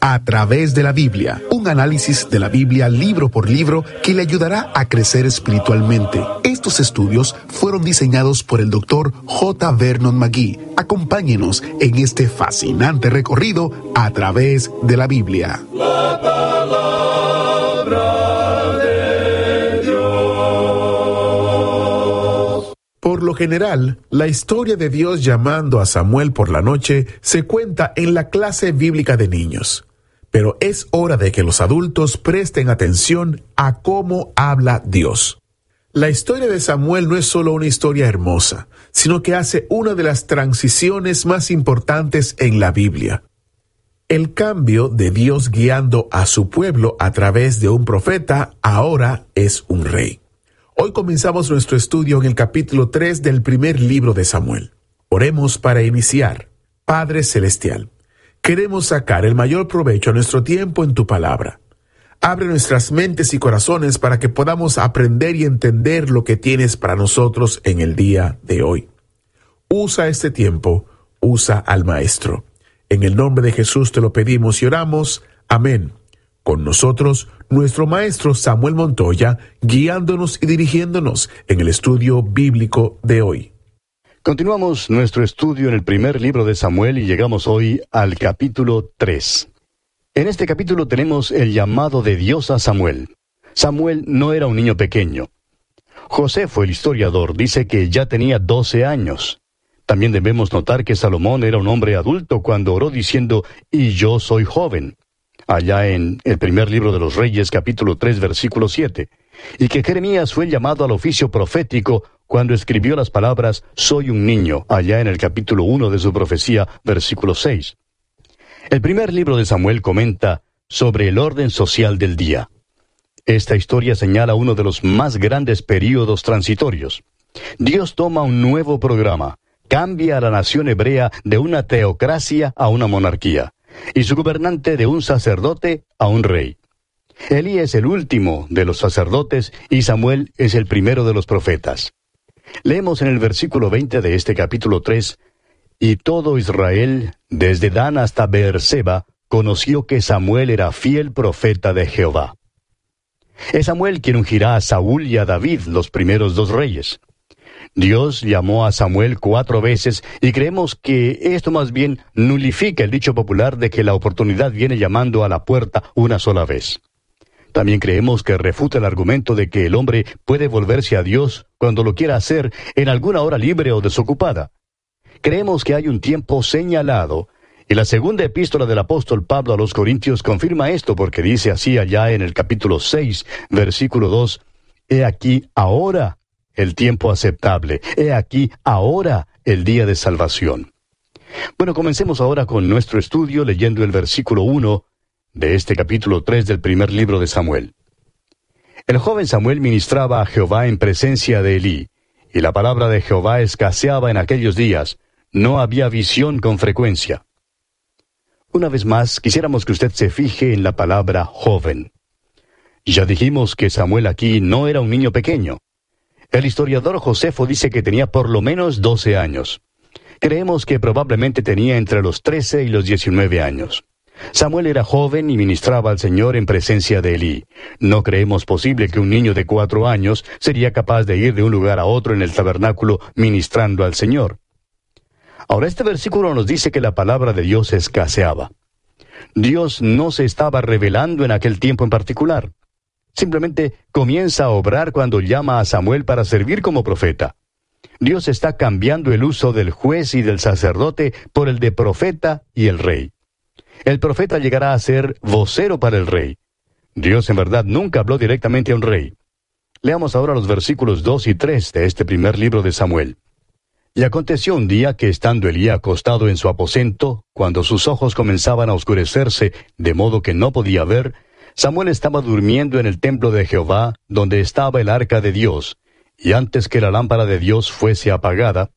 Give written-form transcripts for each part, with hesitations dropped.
A través de la Biblia, un análisis de la Biblia libro por libro que le ayudará a crecer espiritualmente. Estos estudios fueron diseñados por el Dr. J. Vernon McGee. Acompáñenos en este fascinante recorrido a través de la Biblia. La palabra de Dios. Por lo general, la historia de Dios llamando a Samuel por la noche se cuenta en la clase bíblica de niños. Pero es hora de que los adultos presten atención a cómo habla Dios. La historia de Samuel no es solo una historia hermosa, sino que hace una de las transiciones más importantes en la Biblia. El cambio de Dios guiando a su pueblo a través de un profeta ahora es un rey. Hoy comenzamos nuestro estudio en el capítulo 3 del primer libro de Samuel. Oremos para iniciar. Padre Celestial, queremos sacar el mayor provecho a nuestro tiempo en tu palabra. Abre nuestras mentes y corazones para que podamos aprender y entender lo que tienes para nosotros en el día de hoy. Usa este tiempo, usa al Maestro. En el nombre de Jesús te lo pedimos y oramos. Amén. Con nosotros, nuestro Maestro Samuel Montoya, guiándonos y dirigiéndonos en el estudio bíblico de hoy. Continuamos nuestro estudio en el primer libro de Samuel y llegamos hoy al capítulo 3. En este capítulo tenemos el llamado de Dios a Samuel. Samuel no era un niño pequeño. Josefo, el historiador, dice que ya tenía 12 años. También debemos notar que Salomón era un hombre adulto cuando oró diciendo, «Y yo soy joven», allá en el primer libro de los Reyes, capítulo 3, versículo 7, y que Jeremías fue llamado al oficio profético cuando escribió las palabras «Soy un niño», allá en el capítulo 1 de su profecía, versículo 6. El primer libro de Samuel comenta sobre el orden social del día. Esta historia señala uno de los más grandes períodos transitorios. Dios toma un nuevo programa, cambia a la nación hebrea de una teocracia a una monarquía, y su gobernante de un sacerdote a un rey. Elí es el último de los sacerdotes y Samuel es el primero de los profetas. Leemos en el versículo 20 de este capítulo 3, «Y todo Israel, desde Dan hasta Beerseba, conoció que Samuel era fiel profeta de Jehová». Es Samuel quien ungirá a Saúl y a David, los primeros dos reyes. Dios llamó a Samuel 4 veces y creemos que esto más bien nulifica el dicho popular de que la oportunidad viene llamando a la puerta una sola vez. También creemos que refuta el argumento de que el hombre puede volverse a Dios cuando lo quiera hacer en alguna hora libre o desocupada. Creemos que hay un tiempo señalado, y la segunda epístola del apóstol Pablo a los Corintios confirma esto porque dice así allá en el capítulo 6, versículo 2, «He aquí ahora el tiempo aceptable, he aquí ahora el día de salvación». Bueno, comencemos ahora con nuestro estudio leyendo el versículo 1 de este capítulo 3 del primer libro de Samuel. El joven Samuel ministraba a Jehová en presencia de Elí, y la palabra de Jehová escaseaba en aquellos días. No había visión con frecuencia. Una vez más, quisiéramos que usted se fije en la palabra joven. Ya dijimos que Samuel aquí no era un niño pequeño. El historiador Josefo dice que tenía por lo menos 12 años. Creemos que probablemente tenía entre los 13 y los 19 años. Samuel era joven y ministraba al Señor en presencia de Elí. No creemos posible que un niño de 4 años sería capaz de ir de un lugar a otro en el tabernáculo ministrando al Señor. Ahora, este versículo nos dice que la palabra de Dios escaseaba. Dios no se estaba revelando en aquel tiempo en particular. Simplemente comienza a obrar cuando llama a Samuel para servir como profeta. Dios está cambiando el uso del juez y del sacerdote por el de profeta y el rey. El profeta llegará a ser vocero para el rey. Dios en verdad nunca habló directamente a un rey. Leamos ahora los versículos 2 y 3 de este primer libro de Samuel. «Y aconteció un día que estando Elí acostado en su aposento, cuando sus ojos comenzaban a oscurecerse, de modo que no podía ver, Samuel estaba durmiendo en el templo de Jehová, donde estaba el arca de Dios, y antes que la lámpara de Dios fuese apagada».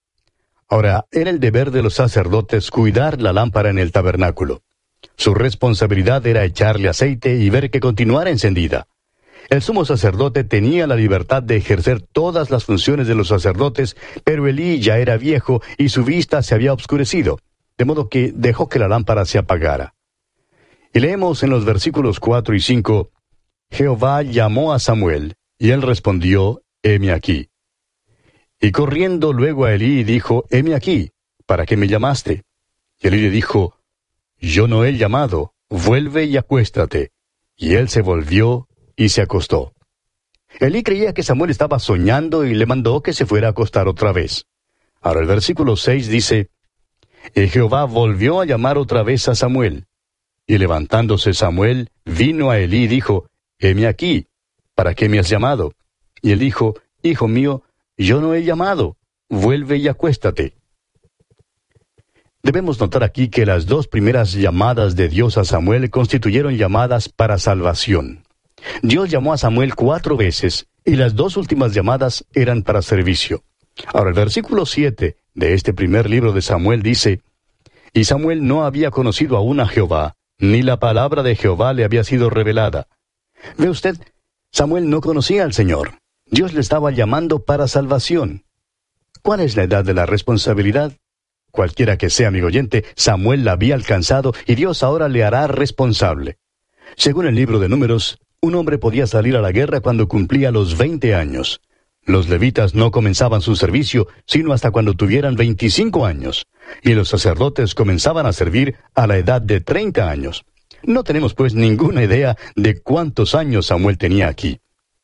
Ahora, era el deber de los sacerdotes cuidar la lámpara en el tabernáculo. Su responsabilidad era echarle aceite y ver que continuara encendida. El sumo sacerdote tenía la libertad de ejercer todas las funciones de los sacerdotes, pero Elí ya era viejo y su vista se había obscurecido, de modo que dejó que la lámpara se apagara. Y leemos en los versículos 4 y 5, Jehová llamó a Samuel, y él respondió, heme aquí. Y corriendo luego a Elí dijo, heme aquí, ¿para qué me llamaste? Y Elí le dijo, yo no he llamado, vuelve y acuéstate. Y él se volvió y se acostó. Elí creía que Samuel estaba soñando y le mandó que se fuera a acostar otra vez. Ahora el versículo 6 dice, y Jehová volvió a llamar otra vez a Samuel. Y levantándose Samuel, vino a Elí y dijo, heme aquí, ¿para qué me has llamado? Y él dijo, hijo mío, yo no he llamado, vuelve y acuéstate. Debemos notar aquí que las dos primeras llamadas de Dios a Samuel constituyeron llamadas para salvación. Dios llamó a Samuel 4 veces, y las dos últimas llamadas eran para servicio. Ahora el versículo 7 de este primer libro de Samuel dice, y Samuel no había conocido aún a Jehová, ni la palabra de Jehová le había sido revelada. ¿Ve usted? Samuel no conocía al Señor. Dios le estaba llamando para salvación. ¿Cuál es la edad de la responsabilidad? Cualquiera que sea, amigo oyente, Samuel la había alcanzado y Dios ahora le hará responsable. Según el libro de Números, un hombre podía salir a la guerra cuando cumplía los 20 años. Los levitas no comenzaban su servicio sino hasta cuando tuvieran 25 años, y los sacerdotes comenzaban a servir a la edad de 30 años. No tenemos pues ninguna idea de cuántos años Samuel tenía aquí.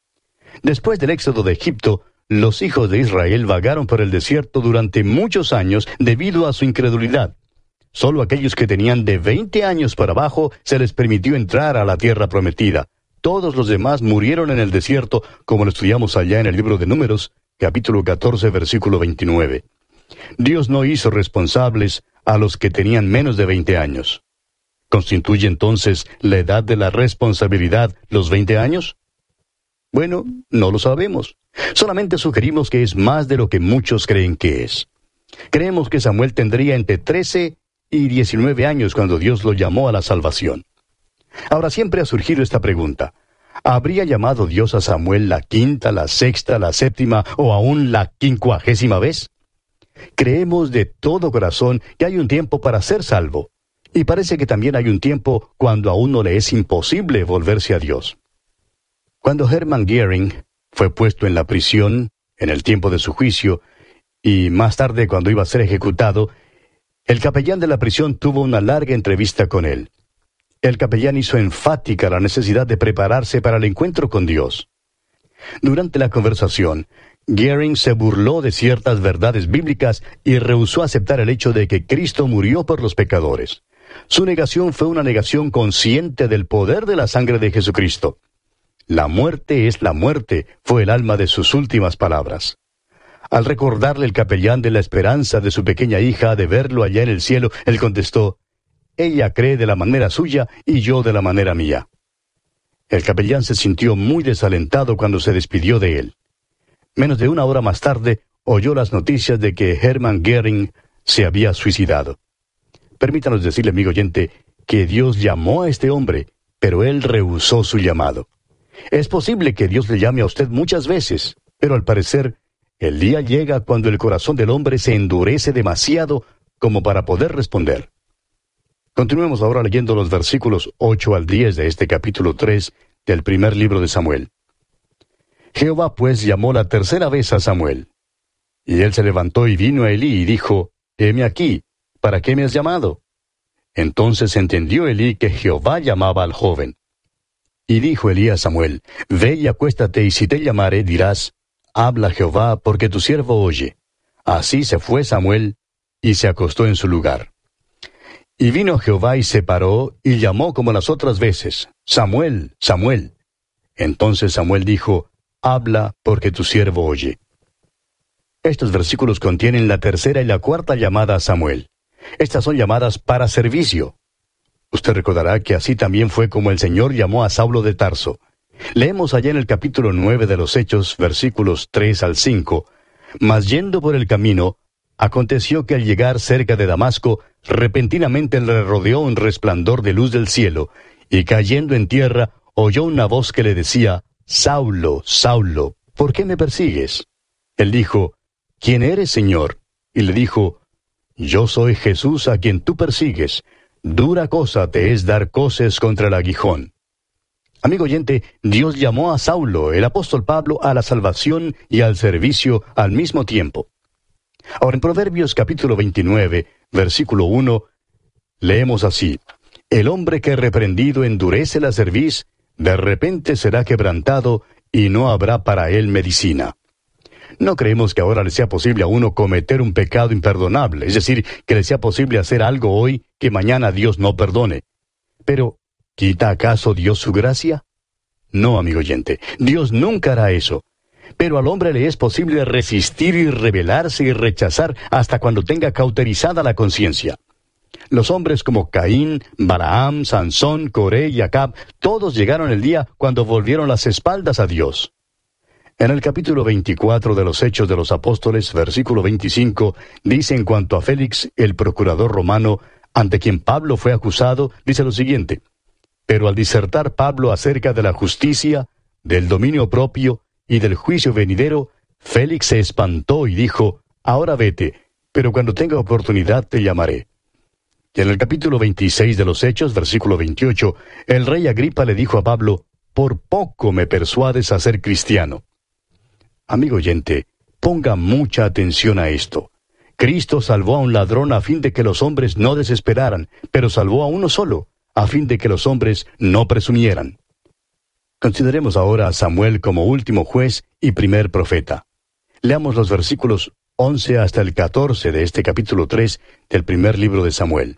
Después del éxodo de Egipto, los hijos de Israel vagaron por el desierto durante muchos años debido a su incredulidad. Solo aquellos que tenían de 20 años para abajo se les permitió entrar a la tierra prometida. Todos los demás murieron en el desierto, como lo estudiamos allá en el libro de Números, capítulo 14, versículo 29. Dios no hizo responsables a los que tenían menos de 20 años. ¿Constituye entonces la edad de la responsabilidad los 20 años? Bueno, no lo sabemos. Solamente sugerimos que es más de lo que muchos creen que es. Creemos que Samuel tendría entre 13 y 19 años cuando Dios lo llamó a la salvación. Ahora siempre ha surgido esta pregunta. ¿Habría llamado Dios a Samuel la quinta, la sexta, la séptima o aún la 50ª vez? Creemos de todo corazón que hay un tiempo para ser salvo. Y parece que también hay un tiempo cuando a uno le es imposible volverse a Dios. Cuando Hermann Göring fue puesto en la prisión, en el tiempo de su juicio, y más tarde cuando iba a ser ejecutado, el capellán de la prisión tuvo una larga entrevista con él. El capellán hizo enfática la necesidad de prepararse para el encuentro con Dios. Durante la conversación, Göring se burló de ciertas verdades bíblicas y rehusó aceptar el hecho de que Cristo murió por los pecadores. Su negación fue una negación consciente del poder de la sangre de Jesucristo. La muerte es la muerte, fue el alma de sus últimas palabras. Al recordarle el capellán de la esperanza de su pequeña hija de verlo allá en el cielo, él contestó, ella cree de la manera suya y yo de la manera mía. El capellán se sintió muy desalentado cuando se despidió de él. Menos de una hora más tarde, oyó las noticias de que Hermann Göring se había suicidado. Permítanos decirle, amigo oyente, que Dios llamó a este hombre, pero él rehusó su llamado. Es posible que Dios le llame a usted muchas veces, pero al parecer, el día llega cuando el corazón del hombre se endurece demasiado como para poder responder. Continuemos ahora leyendo los versículos 8 al 10 de este capítulo 3 del primer libro de Samuel. Jehová pues llamó la tercera vez a Samuel. Y él se levantó y vino a Elí y dijo, heme aquí, ¿para qué me has llamado? Entonces entendió Elí que Jehová llamaba al joven. Y dijo Elí a Samuel, ve y acuéstate, y si te llamare, dirás, habla Jehová, porque tu siervo oye. Así se fue Samuel, y se acostó en su lugar. Y vino Jehová y se paró, y llamó como las otras veces, Samuel, Samuel. Entonces Samuel dijo, habla, porque tu siervo oye. Estos versículos contienen la tercera y la cuarta llamada a Samuel. Estas son llamadas para servicio. Usted recordará que así también fue como el Señor llamó a Saulo de Tarso. Leemos allá en el capítulo 9 de los Hechos, versículos 3 al 5, mas yendo por el camino, aconteció que al llegar cerca de Damasco, repentinamente le rodeó un resplandor de luz del cielo, y cayendo en tierra, oyó una voz que le decía, Saulo, Saulo, ¿por qué me persigues? Él dijo, ¿quién eres, Señor? Y le dijo, yo soy Jesús a quien tú persigues. Dura cosa te es dar coces contra el aguijón. Amigo oyente, Dios llamó a Saulo, el apóstol Pablo, a la salvación y al servicio al mismo tiempo. Ahora, en Proverbios capítulo 29, versículo 1, leemos así: El hombre que reprendido endurece la cerviz, de repente será quebrantado, y no habrá para él medicina. No creemos que ahora le sea posible a uno cometer un pecado imperdonable, es decir, que le sea posible hacer algo hoy que mañana Dios no perdone. Pero, ¿quita acaso Dios su gracia? No, amigo oyente, Dios nunca hará eso. Pero al hombre le es posible resistir y rebelarse y rechazar hasta cuando tenga cauterizada la conciencia. Los hombres como Caín, Balaam, Sansón, Coré y Acab, todos llegaron el día cuando volvieron las espaldas a Dios. En el capítulo 24 de los Hechos de los Apóstoles, versículo 25, dice en cuanto a Félix, el procurador romano, ante quien Pablo fue acusado, dice lo siguiente: Pero al disertar Pablo acerca de la justicia, del dominio propio y del juicio venidero, Félix se espantó y dijo: Ahora vete, pero cuando tenga oportunidad te llamaré. Y en el capítulo 26 de los Hechos, versículo 28, el rey Agripa le dijo a Pablo: Por poco me persuades a ser cristiano. Amigo oyente, ponga mucha atención a esto. Cristo salvó a un ladrón a fin de que los hombres no desesperaran, pero salvó a uno solo, a fin de que los hombres no presumieran. Consideremos ahora a Samuel como último juez y primer profeta. Leamos los versículos 11 hasta el 14 de este capítulo 3 del primer libro de Samuel.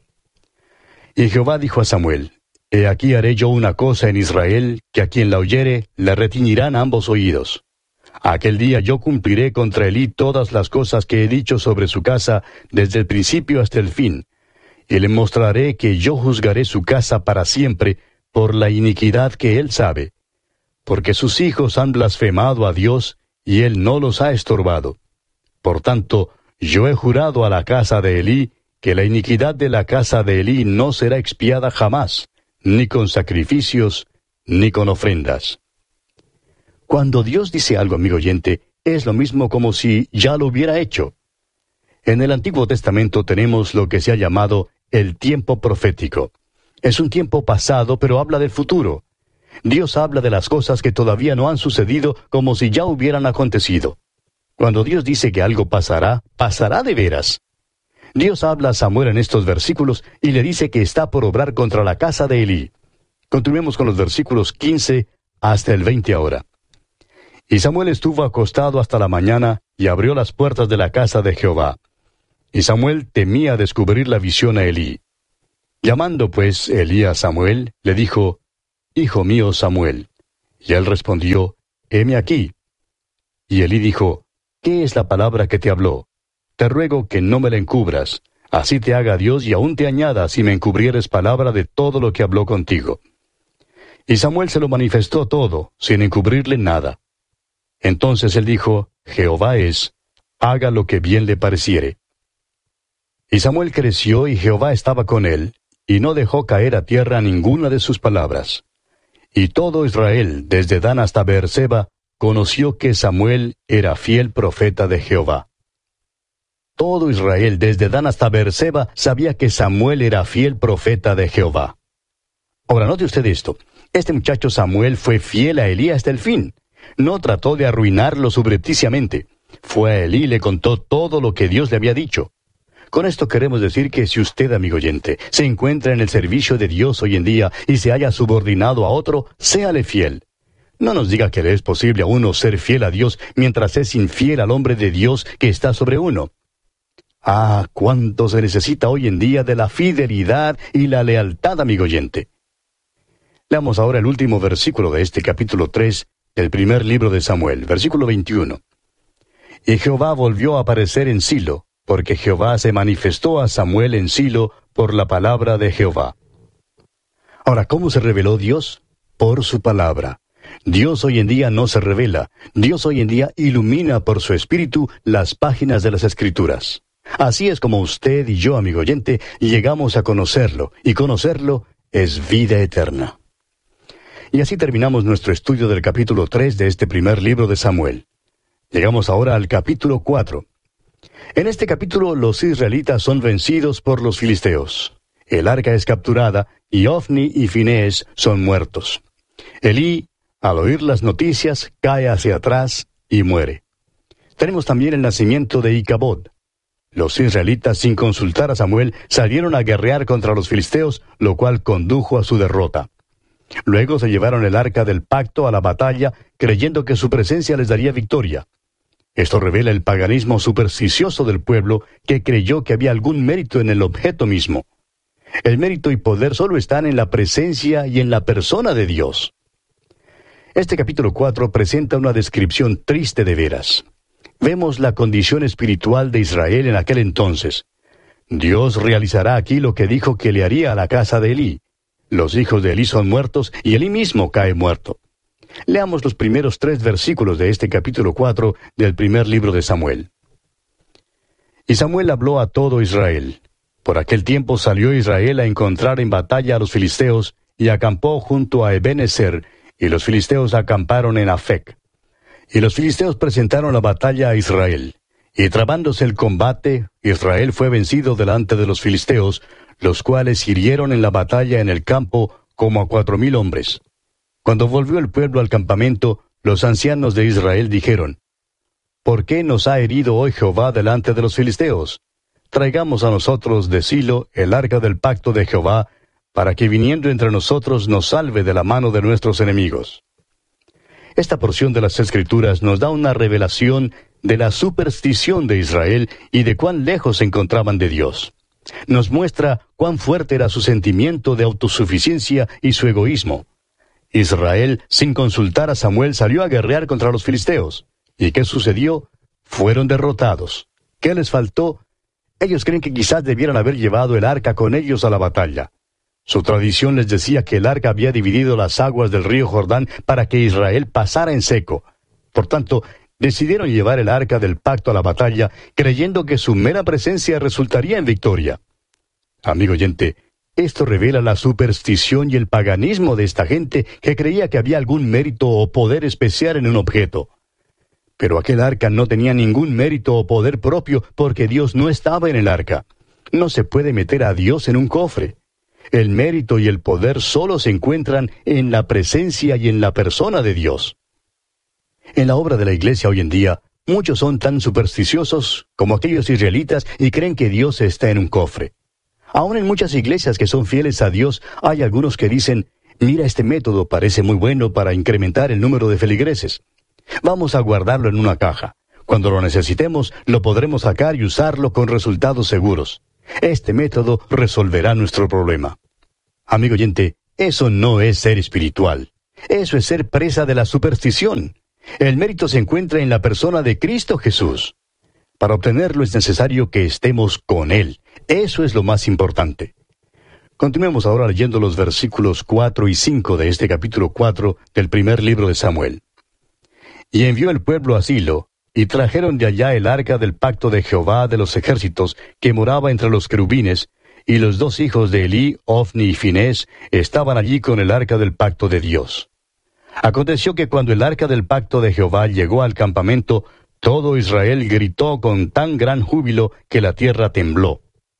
Y Jehová dijo a Samuel: He aquí haré yo una cosa en Israel, que a quien la oyere le retiñirán ambos oídos. Aquel día yo cumpliré contra Elí todas las cosas que he dicho sobre su casa, desde el principio hasta el fin, y le mostraré que yo juzgaré su casa para siempre, por la iniquidad que él sabe, porque sus hijos han blasfemado a Dios, y él no los ha estorbado. Por tanto, yo he jurado a la casa de Elí, que la iniquidad de la casa de Elí no será expiada jamás, ni con sacrificios, ni con ofrendas. Cuando Dios dice algo, amigo oyente, es lo mismo como si ya lo hubiera hecho. En el Antiguo Testamento tenemos lo que se ha llamado el tiempo profético. Es un tiempo pasado, pero habla del futuro. Dios habla de las cosas que todavía no han sucedido como si ya hubieran acontecido. Cuando Dios dice que algo pasará, pasará de veras. Dios habla a Samuel en estos versículos y le dice que está por obrar contra la casa de Elí. Continuemos con los versículos 15 hasta el 20 ahora. Y Samuel estuvo acostado hasta la mañana y abrió las puertas de la casa de Jehová. Y Samuel temía descubrir la visión a Elí. Llamando pues Elí a Samuel, le dijo: Hijo mío Samuel. Y él respondió: Heme aquí. Y Elí dijo: ¿Qué es la palabra que te habló? Te ruego que no me la encubras. Así te haga Dios y aún te añada si me encubrieres palabra de todo lo que habló contigo. Y Samuel se lo manifestó todo, sin encubrirle nada. Entonces él dijo: Jehová es, haga lo que bien le pareciere. Y Samuel creció y Jehová estaba con él, y no dejó caer a tierra ninguna de sus palabras. Y todo Israel, desde Dan hasta Beerseba, conoció que Samuel era fiel profeta de Jehová. Todo Israel, desde Dan hasta Beerseba, sabía que Samuel era fiel profeta de Jehová. Ahora, note usted esto. Este muchacho Samuel fue fiel a Elí hasta el fin. No trató de arruinarlo subrepticiamente. Fue a Elí y le contó todo lo que Dios le había dicho. Con esto queremos decir que si usted, amigo oyente, se encuentra en el servicio de Dios hoy en día y se haya subordinado a otro, séale fiel. No nos diga que le es posible a uno ser fiel a Dios mientras es infiel al hombre de Dios que está sobre uno. Ah, cuánto se necesita hoy en día de la fidelidad y la lealtad, amigo oyente. Leamos ahora el último versículo de este capítulo 3 del primer libro de Samuel, versículo 21. Y Jehová volvió a aparecer en Silo, porque Jehová se manifestó a Samuel en Silo por la palabra de Jehová. Ahora, ¿cómo se reveló Dios? Por su palabra. Dios hoy en día no se revela. Dios hoy en día ilumina por su Espíritu las páginas de las Escrituras. Así es como usted y yo, amigo oyente, llegamos a conocerlo, y conocerlo es vida eterna. Y así terminamos nuestro estudio del capítulo 3 de este primer libro de Samuel. Llegamos ahora al capítulo 4. En este capítulo los israelitas son vencidos por los filisteos. el arca es capturada y Ofni y Finés son muertos. Elí, al oír las noticias, cae hacia atrás y muere. Tenemos también el nacimiento de Icabod. Los israelitas, sin consultar a Samuel, salieron a guerrear contra los filisteos, lo cual condujo a su derrota. Luego se llevaron el arca del pacto a la batalla, creyendo que su presencia les daría victoria. Esto revela el paganismo supersticioso del pueblo, que creyó que había algún mérito en el objeto mismo. El mérito y poder solo están en la presencia y en la persona de Dios. Este capítulo 4 presenta una descripción triste de veras. Vemos la condición espiritual de Israel en aquel entonces. Dios realizará aquí lo que dijo que le haría a la casa de Elí. Los hijos de Elí son muertos y Elí mismo cae muerto. Leamos los primeros 3 versículos de este capítulo 4 del primer libro de Samuel. Y Samuel habló a todo Israel. Por aquel tiempo salió Israel a encontrar en batalla a los filisteos, y acampó junto a Ebenezer, y los filisteos acamparon en Afec. Y los filisteos presentaron la batalla a Israel. Y trabándose el combate, Israel fue vencido delante de los filisteos, los cuales hirieron en la batalla en el campo como a 4,000 hombres. Cuando volvió el pueblo al campamento, los ancianos de Israel dijeron: ¿Por qué nos ha herido hoy Jehová delante de los filisteos? Traigamos a nosotros de Silo el arca del pacto de Jehová, para que viniendo entre nosotros nos salve de la mano de nuestros enemigos. Esta porción de las Escrituras nos da una revelación de la superstición de Israel y de cuán lejos se encontraban de Dios. Nos muestra cuán fuerte era su sentimiento de autosuficiencia y su egoísmo. Israel, sin consultar a Samuel, salió a guerrear contra los filisteos. ¿Y qué sucedió? Fueron derrotados. ¿Qué les faltó? Ellos creen que quizás debieran haber llevado el arca con ellos a la batalla. Su tradición les decía que el arca había dividido las aguas del río Jordán para que Israel pasara en seco. Por tanto, decidieron llevar el arca del pacto a la batalla, creyendo que su mera presencia resultaría en victoria. Amigo oyente, esto revela la superstición y el paganismo de esta gente que creía que había algún mérito o poder especial en un objeto. Pero aquel arca no tenía ningún mérito o poder propio porque Dios no estaba en el arca. No se puede meter a Dios en un cofre. El mérito y el poder solo se encuentran en la presencia y en la persona de Dios. En la obra de la iglesia hoy en día, muchos son tan supersticiosos como aquellos israelitas y creen que Dios está en un cofre. Aún en muchas iglesias que son fieles a Dios, hay algunos que dicen: mira, este método parece muy bueno para incrementar el número de feligreses. Vamos a guardarlo en una caja. Cuando lo necesitemos, lo podremos sacar y usarlo con resultados seguros. Este método resolverá nuestro problema. Amigo oyente, eso no es ser espiritual. Eso es ser presa de la superstición. El mérito se encuentra en la persona de Cristo Jesús. Para obtenerlo es necesario que estemos con Él. Eso es lo más importante. Continuemos ahora leyendo los versículos 4 y 5 de este capítulo 4 del primer libro de Samuel. Y envió el pueblo a Silo, y trajeron de allá el arca del pacto de Jehová de los ejércitos, que moraba entre los querubines, y los 2 hijos de Elí, Ofni y Finés, estaban allí con el arca del pacto de Dios. Aconteció que cuando el arca del pacto de Jehová llegó al campamento, todo Israel gritó con tan gran júbilo que la tierra tembló.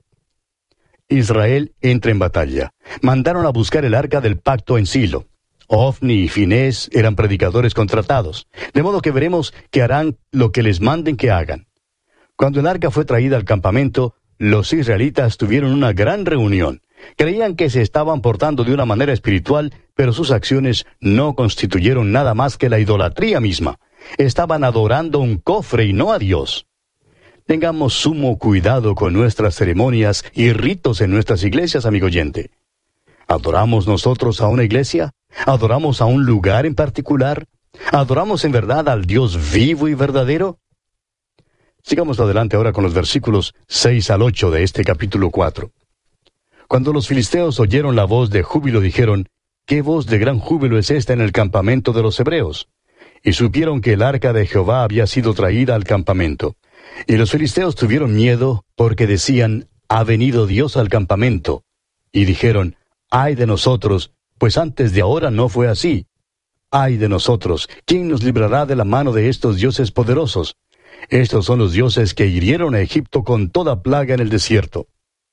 Israel entra en batalla. Mandaron a buscar el arca del pacto en Silo. Ofni y Finés eran predicadores contratados, de modo que veremos que harán lo que les manden que hagan. Cuando el arca fue traída al campamento, los israelitas tuvieron una gran reunión. Creían que se estaban portando de una manera espiritual, pero sus acciones no constituyeron nada más que la idolatría misma. Estaban adorando un cofre y no a Dios. Tengamos sumo cuidado con nuestras ceremonias y ritos en nuestras iglesias, amigo oyente. ¿Adoramos nosotros a una iglesia? ¿Adoramos a un lugar en particular? ¿Adoramos en verdad al Dios vivo y verdadero? Sigamos adelante ahora con los versículos 6 al 8 de este capítulo 4. Cuando los filisteos oyeron la voz de júbilo, dijeron: ¿qué voz de gran júbilo es esta en el campamento de los hebreos? Y supieron que el arca de Jehová había sido traída al campamento. Y los filisteos tuvieron miedo, porque decían: ha venido Dios al campamento. Y dijeron: ay de nosotros, pues antes de ahora no fue así. Ay de nosotros, ¿quién nos librará de la mano de estos dioses poderosos? Estos son los dioses que hirieron a Egipto con toda plaga en el desierto.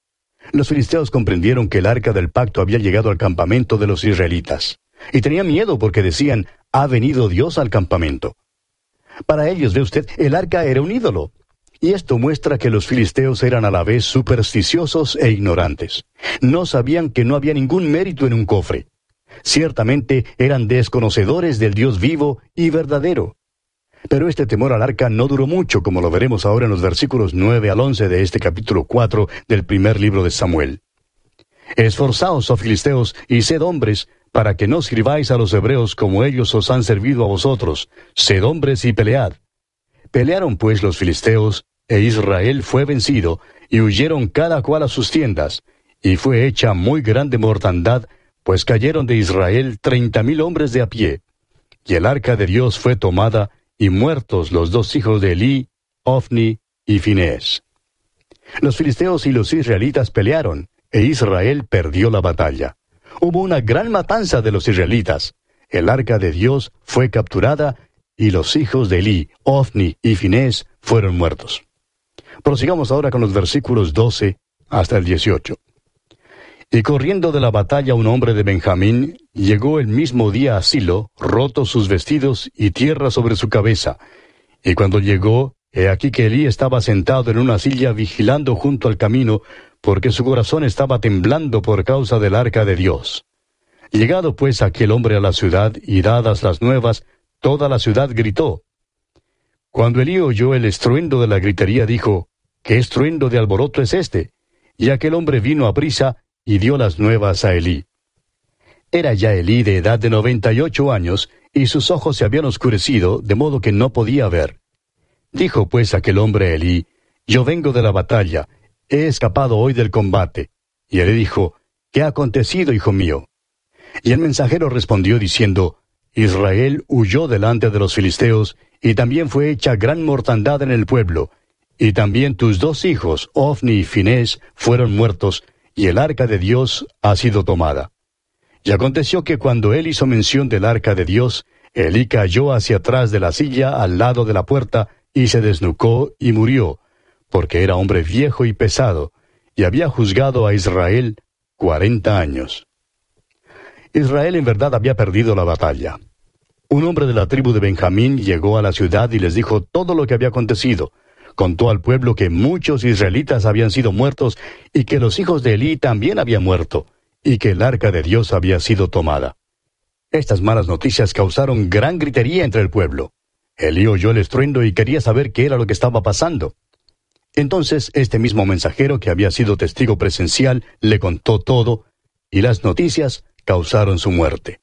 Los filisteos comprendieron que el arca del pacto había llegado al campamento de los israelitas, y tenían miedo porque decían, ha venido Dios al campamento. Para ellos, ve usted, el arca era un ídolo. Y esto muestra que los filisteos eran a la vez supersticiosos e ignorantes. No sabían que no había ningún mérito en un cofre. Ciertamente eran desconocedores del Dios vivo y verdadero. Pero este temor al arca no duró mucho, como lo veremos ahora en los versículos 9 al 11 de este capítulo 4 del primer libro de Samuel. Esforzaos, oh filisteos, y sed hombres, para que no sirváis a los hebreos como ellos os han servido a vosotros. Sed hombres y pelead. Pelearon pues los filisteos, e Israel fue vencido, y huyeron cada cual a sus tiendas, y fue hecha muy grande mortandad, pues cayeron de Israel 30,000 hombres de a pie. Y el arca de Dios fue tomada, y muertos los 2 hijos de Elí, Ofni y Finés. Los filisteos y los israelitas pelearon, e Israel perdió la batalla. Hubo una gran matanza de los israelitas. El arca de Dios fue capturada, y los hijos de Elí, Ofni y Finés fueron muertos. Prosigamos ahora con los versículos 12 hasta el 18. Y corriendo de la batalla un hombre de Benjamín, llegó el mismo día a Silo, rotos sus vestidos y tierra sobre su cabeza. Y cuando llegó, he aquí que Elí estaba sentado en una silla vigilando junto al camino, porque su corazón estaba temblando por causa del arca de Dios. Llegado pues aquel hombre a la ciudad y dadas las nuevas, toda la ciudad gritó. Cuando Elí oyó el estruendo de la gritería, dijo, ¿qué estruendo de alboroto es este? Y aquel hombre vino a prisa y dio las nuevas a Elí. Era ya Elí de edad de 98 años, y sus ojos se habían oscurecido, de modo que no podía ver. Dijo pues aquel hombre a Elí, yo vengo de la batalla, he escapado hoy del combate. Y Elí dijo, ¿qué ha acontecido, hijo mío? Y el mensajero respondió diciendo, Israel huyó delante de los filisteos, y también fue hecha gran mortandad en el pueblo, y también tus 2 hijos, Ofni y Finés, fueron muertos, y el arca de Dios ha sido tomada. Y aconteció que cuando él hizo mención del arca de Dios, Elí cayó hacia atrás de la silla al lado de la puerta, y se desnucó y murió, porque era hombre viejo y pesado, y había juzgado a Israel 40 años. Israel en verdad había perdido la batalla. Un hombre de la tribu de Benjamín llegó a la ciudad y les dijo todo lo que había acontecido. Contó al pueblo que muchos israelitas habían sido muertos y que los hijos de Elí también habían muerto, y que el arca de Dios había sido tomada. Estas malas noticias causaron gran gritería entre el pueblo. Elí oyó el estruendo y quería saber qué era lo que estaba pasando. Entonces este mismo mensajero, que había sido testigo presencial, le contó todo, y las noticias causaron su muerte.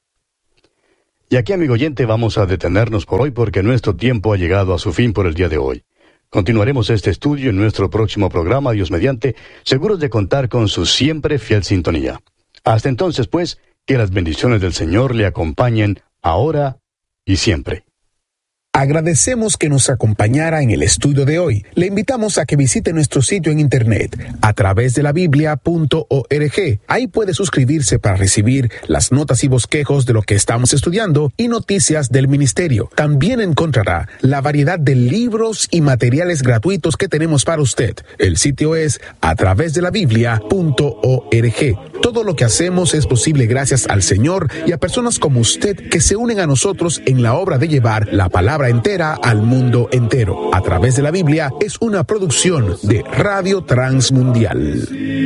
Y aquí, amigo oyente, vamos a detenernos por hoy porque nuestro tiempo ha llegado a su fin por el día de hoy. Continuaremos este estudio en nuestro próximo programa, Dios mediante, seguros de contar con su siempre fiel sintonía. Hasta entonces, pues, que las bendiciones del Señor le acompañen ahora y siempre. Agradecemos que nos acompañara en el estudio de hoy. Le invitamos a que visite nuestro sitio en internet a través de la biblia.org. Ahí puede suscribirse para recibir las notas y bosquejos de lo que estamos estudiando y noticias del ministerio. También encontrará la variedad de libros y materiales gratuitos que tenemos para usted. El sitio es a través de la biblia.org. Todo lo que hacemos es posible gracias al Señor y a personas como usted que se unen a nosotros en la obra de llevar la palabra entera al mundo entero. A través de la Biblia es una producción de Radio Transmundial.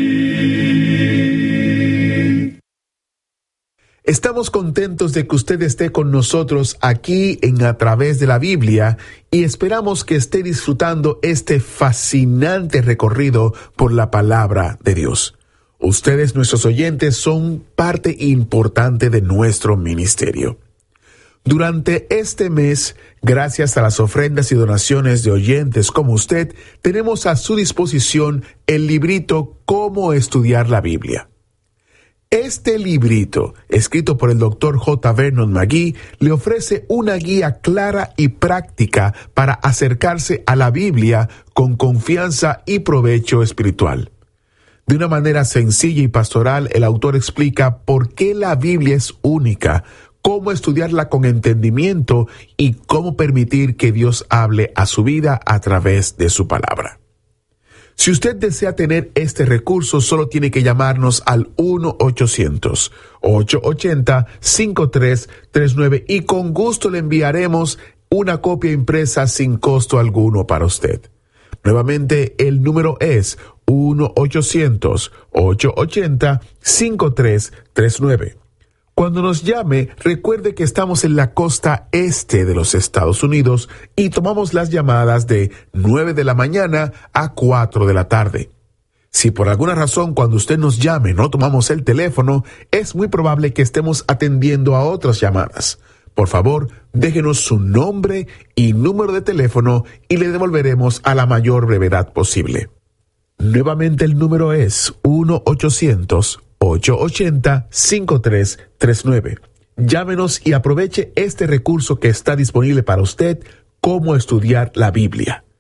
Estamos contentos de que usted esté con nosotros aquí en A Través de la Biblia y esperamos que esté disfrutando este fascinante recorrido por la palabra de Dios. Ustedes, nuestros oyentes, son parte importante de nuestro ministerio. Durante este mes, gracias a las ofrendas y donaciones de oyentes como usted, tenemos a su disposición el librito Cómo estudiar la Biblia. Este librito, escrito por el Dr. J. Vernon McGee, le ofrece una guía clara y práctica para acercarse a la Biblia con confianza y provecho espiritual. De una manera sencilla y pastoral, el autor explica por qué la Biblia es única, cómo estudiarla con entendimiento y cómo permitir que Dios hable a su vida a través de su palabra. Si usted desea tener este recurso, solo tiene que llamarnos al 1-800-880-5339 y con gusto le enviaremos una copia impresa sin costo alguno para usted. Nuevamente, el número es 1-800-880-5339. Cuando nos llame, recuerde que estamos en la costa este de los Estados Unidos y tomamos las llamadas de 9 de la mañana a 4 de la tarde. Si por alguna razón cuando usted nos llame no tomamos el teléfono, es muy probable que estemos atendiendo a otras llamadas. Por favor, déjenos su nombre y número de teléfono y le devolveremos a la mayor brevedad posible. Nuevamente el número es 1-800-880-5339. Llámenos y aproveche este recurso que está disponible para usted, cómo estudiar la Biblia.